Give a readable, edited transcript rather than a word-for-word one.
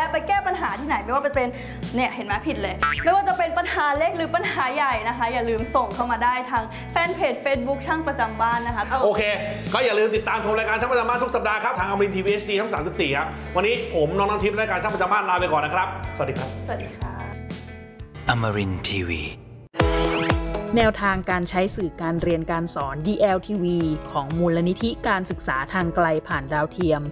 ไปแก้ปัญหาที่ไหนไม่ว่าจะเป็นเนี่ยเห็นไหมผิดเลยไม่ว่าจะเป็นปัญหาเล็กหรือปัญหาใหญ่นะคะอย่าลืมส่งเข้ามาได้ทางแฟนเพจ Facebook ช่างประจำบ้านนะคะโอเคก็อย่าลืมติดตามชมรายการช่างประจำบ้านทุกสัปดาห์ครับทางอมรินทร์ทีวี HD ช่อง34ครับวันนี้ผมน้องน้ำทิพย์รายการช่างประจำบ้านลาไปก่อนนะครับสวัสดีครับสวัสดีค่ะอมรินทร์ทีวีแนวทางการใช้สื่อการเรียนการสอน DLTV ของมูลนิธิการศึกษาทางไกลผ่านดาวเทียม